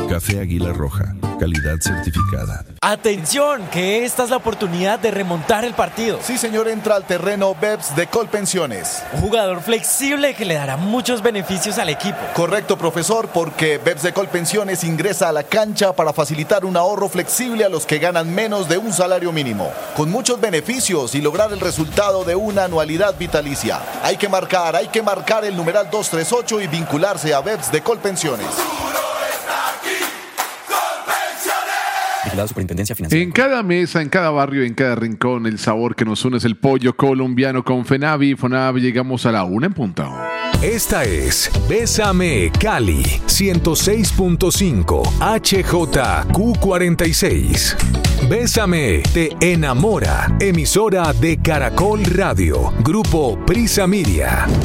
Café Águila Roja, calidad certificada. ¡Atención! Que esta es la oportunidad de remontar el partido. Sí, señor, entra al terreno BEPS de Colpensiones. Un jugador flexible que le dará muchos beneficios al equipo. Correcto, profesor, porque BEPS de Colpensiones ingresa a la cancha para facilitar un ahorro flexible a los que ganan menos de un salario mínimo, con muchos beneficios y lograr el resultado de una anualidad vitalicia. Hay que marcar el numeral 238 y vincularse a BEPS de Colpensiones. La Superintendencia Financiera. En cada mesa, en cada barrio, en cada rincón, el sabor que nos une es el pollo colombiano con Fenavi. Fonavi, llegamos a la 1 en punto. Esta es Bésame Cali 106.5 HJQ46. Bésame te enamora. Emisora de Caracol Radio. Grupo Prisa Media.